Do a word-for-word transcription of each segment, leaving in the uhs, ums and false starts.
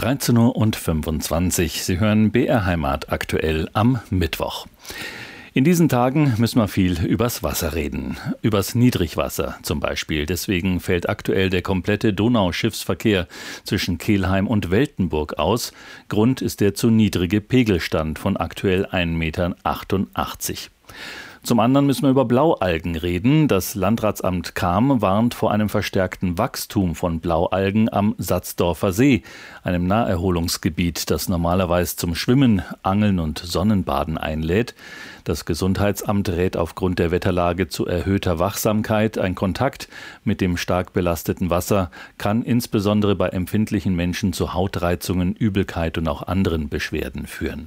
dreizehn Uhr und fünfundzwanzig. Sie hören B R Heimat aktuell am Mittwoch. In diesen Tagen müssen wir viel übers Wasser reden. Übers Niedrigwasser zum Beispiel. Deswegen fällt aktuell der komplette Donauschiffsverkehr zwischen Kelheim und Weltenburg aus. Grund ist der zu niedrige Pegelstand von aktuell ein Meter achtundachtzig. Zum anderen müssen wir über Blaualgen reden. Das Landratsamt Cham warnt vor einem verstärkten Wachstum von Blaualgen am Satzdorfer See, einem Naherholungsgebiet, das normalerweise zum Schwimmen, Angeln und Sonnenbaden einlädt. Das Gesundheitsamt rät aufgrund der Wetterlage zu erhöhter Wachsamkeit. Ein Kontakt mit dem stark belasteten Wasser kann insbesondere bei empfindlichen Menschen zu Hautreizungen, Übelkeit und auch anderen Beschwerden führen.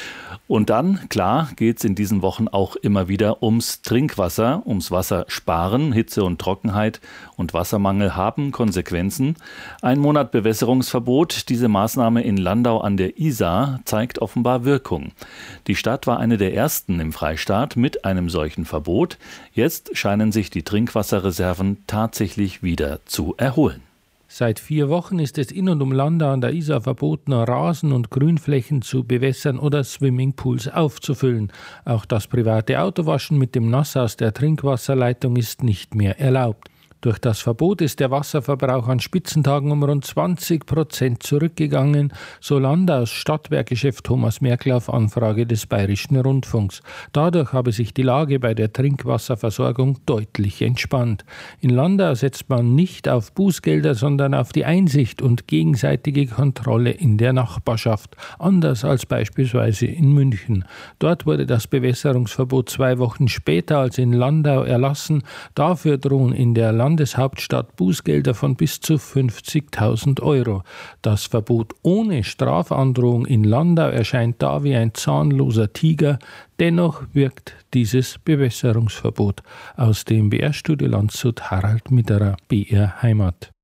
Und dann, klar, geht es in diesen Wochen auch immer wieder ums Trinkwasser, ums Wassersparen. Hitze und Trockenheit und Wassermangel haben Konsequenzen. Ein Monat Bewässerungsverbot, diese Maßnahme in Landau an der Isar, zeigt offenbar Wirkung. Die Stadt war eine der ersten im Freistaat mit einem solchen Verbot. Jetzt scheinen sich die Trinkwasserreserven tatsächlich wieder zu erholen. Seit vier Wochen ist es in und um Landau an der Isar verboten, Rasen und Grünflächen zu bewässern oder Swimmingpools aufzufüllen. Auch das private Autowaschen mit dem Nass aus der Trinkwasserleitung ist nicht mehr erlaubt. Durch das Verbot ist der Wasserverbrauch an Spitzentagen um rund zwanzig Prozent zurückgegangen, so Landaus Stadtwerkechef Thomas Merkel auf Anfrage des Bayerischen Rundfunks. Dadurch habe sich die Lage bei der Trinkwasserversorgung deutlich entspannt. In Landau setzt man nicht auf Bußgelder, sondern auf die Einsicht und gegenseitige Kontrolle in der Nachbarschaft, anders als beispielsweise in München. Dort wurde das Bewässerungsverbot zwei Wochen später als in Landau erlassen. Dafür drohen in der Land Landeshauptstadt Bußgelder von bis zu fünfzigtausend Euro. Das Verbot ohne Strafandrohung in Landau erscheint da wie ein zahnloser Tiger. Dennoch wirkt dieses Bewässerungsverbot. Aus dem B R-Studio Landshut Harald Mitterer, B R Heimat.